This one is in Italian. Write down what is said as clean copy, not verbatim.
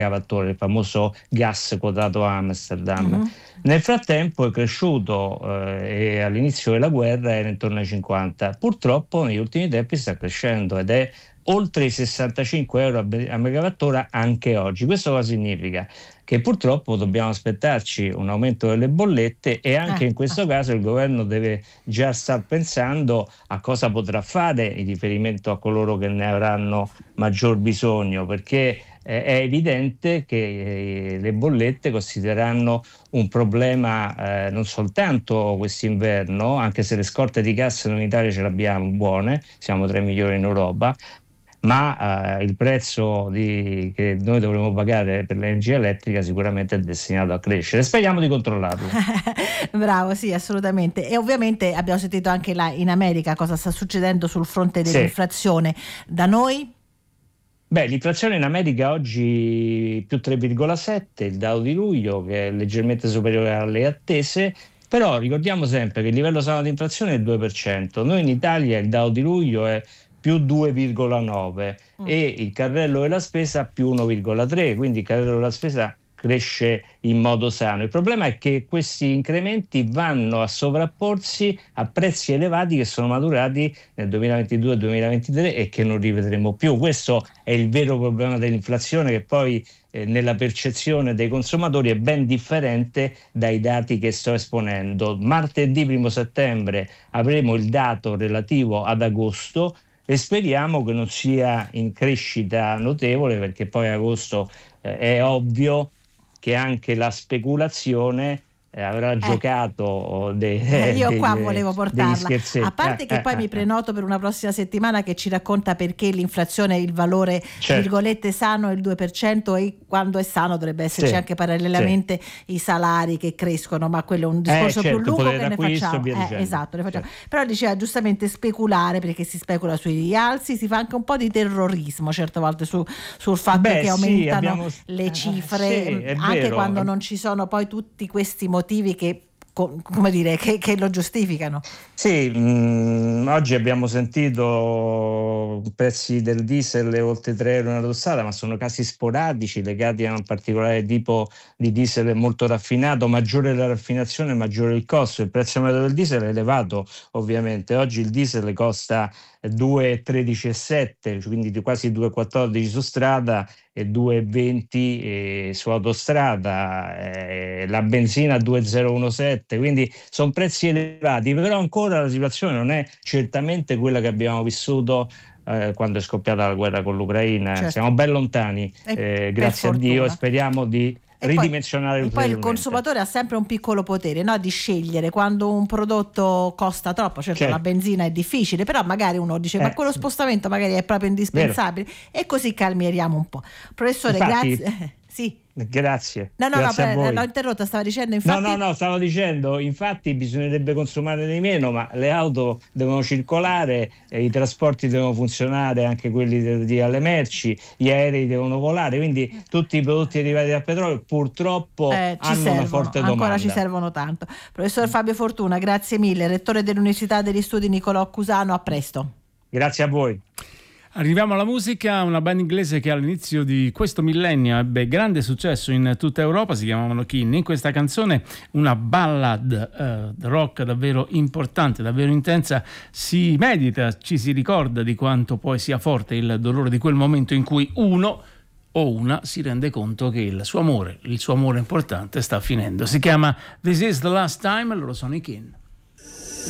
megawattore, il famoso gas quotato a Amsterdam. Nel frattempo è cresciuto e all'inizio della guerra era intorno ai 50. Purtroppo negli ultimi tempi sta crescendo ed è oltre i 65 euro a megawattora anche oggi. Questo cosa significa? Che purtroppo dobbiamo aspettarci un aumento delle bollette e anche in questo caso il governo deve già star pensando a cosa potrà fare in riferimento a coloro che ne avranno maggior bisogno, perché è evidente che le bollette costituiranno un problema non soltanto quest'inverno, anche se le scorte di gas in Italia ce l'abbiamo buone, siamo tra i migliori in Europa, ma il prezzo che noi dovremo pagare per l'energia elettrica sicuramente è destinato a crescere. Speriamo di controllarlo. Bravo, sì, assolutamente. E ovviamente abbiamo sentito anche là in America cosa sta succedendo sul fronte dell'inflazione. Da noi? Beh, l'inflazione in America oggi più 3,7, il Dow di luglio che è leggermente superiore alle attese, però ricordiamo sempre che il livello sano di inflazione è il 2%, noi in Italia il Dow di luglio è più 2,9 e il carrello della spesa più 1,3, quindi il carrello della spesa cresce in modo sano. Il problema è che questi incrementi vanno a sovrapporsi a prezzi elevati che sono maturati nel 2022-2023 e che non rivedremo più. Questo è il vero problema dell'inflazione, che poi nella percezione dei consumatori è ben differente dai dati che sto esponendo. Martedì 1 settembre avremo il dato relativo ad agosto e speriamo che non sia in crescita notevole, perché poi agosto è ovvio che anche la speculazione avrà giocato io qua volevo portarla, a parte che poi mi prenoto per una prossima settimana che ci racconta perché l'inflazione, il valore virgolette sano è il 2% e quando è sano dovrebbe esserci anche parallelamente i salari che crescono, ma quello è un discorso più lungo che ne facciamo, esatto, ne facciamo. Però diceva giustamente speculare, perché si specula sui rialzi, si fa anche un po' di terrorismo certe volte sul fatto che aumentano le cifre, anche vero. quando non ci sono poi tutti questi motivi che come dire che lo giustificano. Sì, oggi abbiamo sentito prezzi del diesel oltre 3 euro una tostata, ma sono casi sporadici legati a un particolare tipo di diesel molto raffinato. Maggiore la raffinazione, maggiore il costo. Il prezzo medio del diesel è elevato, ovviamente. Oggi il diesel costa 2,13,7, quindi quasi 2,14 su strada e 2,20 su autostrada, la benzina 2,017, quindi sono prezzi elevati, però ancora la situazione non è certamente quella che abbiamo vissuto quando è scoppiata la guerra con l'Ucraina. Siamo ben lontani, grazie a Dio, e speriamo di ridimensionare poi il consumatore ha sempre un piccolo potere, no? Di scegliere quando un prodotto costa troppo. Certo. La benzina è difficile, però magari uno dice ma quello spostamento magari è proprio indispensabile, e così calmieriamo un po'. Professore, grazie. Sì. Grazie. Grazie a voi. L'ho interrotta, stava dicendo infatti. No, stavo dicendo infatti bisognerebbe consumare di meno, ma le auto devono circolare, i trasporti devono funzionare, anche quelli alle merci, gli aerei devono volare, quindi tutti i prodotti derivati dal petrolio purtroppo hanno una forte domanda. Ancora ci servono tanto. Professor Fabio Fortuna, grazie mille, rettore dell'Università degli Studi Niccolò Cusano, a presto. Grazie a voi. Arriviamo alla musica, una band inglese che all'inizio di questo millennio ebbe grande successo in tutta Europa, si chiamavano Keane. In questa canzone, una ballad rock davvero importante, davvero intensa, si medita, ci si ricorda di quanto poi sia forte il dolore di quel momento in cui uno o una si rende conto che il suo amore importante sta finendo. Si chiama This Is The Last Time e loro sono i Keane.